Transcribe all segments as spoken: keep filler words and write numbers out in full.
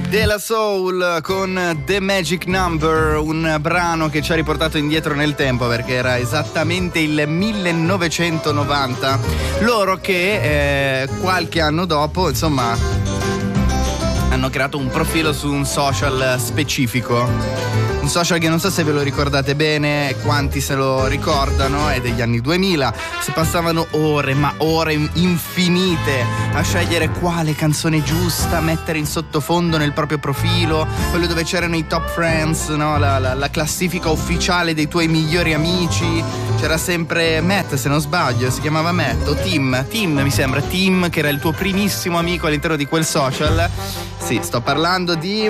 De La Soul con The Magic Number, un brano che ci ha riportato indietro nel tempo perché era esattamente il millenovecentonovanta. Loro che eh, qualche anno dopo, insomma, hanno creato un profilo su un social specifico. Un social che non so se ve lo ricordate bene, quanti se lo ricordano, è degli anni duemila. Si passavano ore, ma ore infinite a scegliere quale canzone giusta mettere in sottofondo nel proprio profilo, quello dove c'erano i top friends, no? la, la, la classifica ufficiale dei tuoi migliori amici. C'era sempre Matt, se non sbaglio, si chiamava Matt o Tim, Tim mi sembra, Tim, che era il tuo primissimo amico all'interno di quel social. Sì, sto parlando di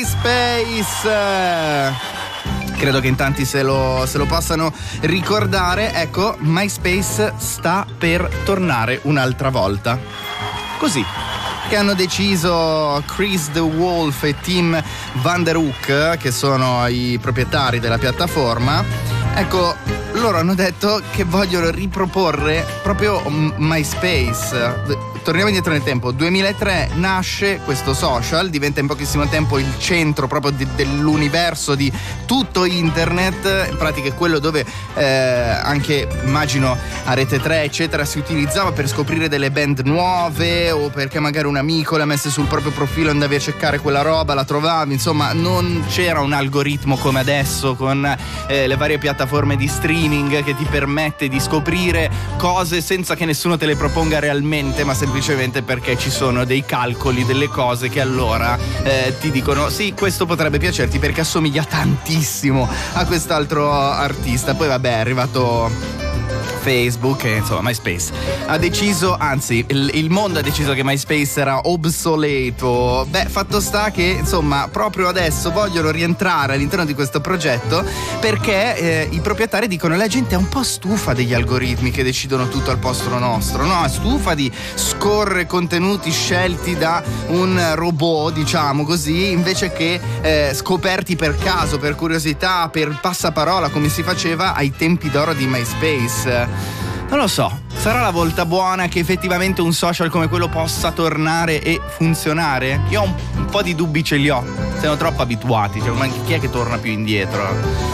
MySpace. Credo che in tanti se lo, se lo possano ricordare. Ecco, MySpace sta per tornare un'altra volta. Così che hanno deciso Chris De Wolf e Tim Van Der Hoek, che sono i proprietari della piattaforma. Ecco, loro hanno detto che vogliono riproporre proprio MySpace. Torniamo indietro nel tempo. duemilatré nasce questo social, diventa in pochissimo tempo il centro proprio di, dell'universo di tutto internet. In pratica è quello dove eh, anche, immagino, a Rete tre eccetera si utilizzava per scoprire delle band nuove, o perché magari un amico l'ha messa sul proprio profilo, andavi a cercare quella roba, la trovavi. Insomma, non c'era un algoritmo come adesso con eh, le varie piattaforme di streaming che ti permette di scoprire cose senza che nessuno te le proponga realmente, ma semplicemente semplicemente perché ci sono dei calcoli, delle cose che allora eh, ti dicono sì, questo potrebbe piacerti perché assomiglia tantissimo a quest'altro artista. Poi vabbè, è arrivato Facebook e insomma MySpace ha deciso, anzi il, il mondo ha deciso che MySpace era obsoleto. Beh, fatto sta che insomma proprio adesso vogliono rientrare all'interno di questo progetto perché eh, i proprietari dicono: la gente è un po' stufa degli algoritmi che decidono tutto al posto nostro, no? È stufa di scorrere contenuti scelti da un robot, diciamo così, invece che eh, scoperti per caso, per curiosità, per passaparola, come si faceva ai tempi d'oro di MySpace. Non lo so, sarà la volta buona che effettivamente un social come quello possa tornare e funzionare? Io un, un po' di dubbi ce li ho, siamo troppo abituati, cioè, ma chi è che torna più indietro?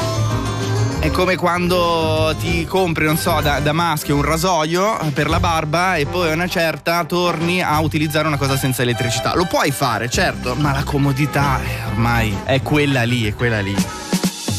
È come quando ti compri, non so, da, da maschio un rasoio per la barba e poi a una certa torni a utilizzare una cosa senza elettricità. Lo puoi fare, certo, ma la comodità eh, ormai è quella lì, è quella lì.